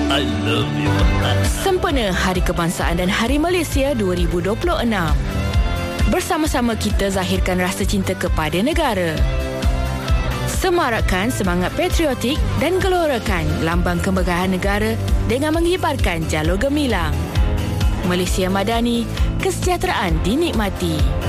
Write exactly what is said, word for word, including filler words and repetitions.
I love you. Sempena Hari Kebangsaan dan Hari Malaysia dua ribu dua puluh enam. Bersama-sama kita zahirkan rasa cinta kepada negara. Semarakkan semangat patriotik dan gelorakan lambang kemegahan negara dengan mengibarkan jalur gemilang. Malaysia Madani, kesejahteraan dinikmati.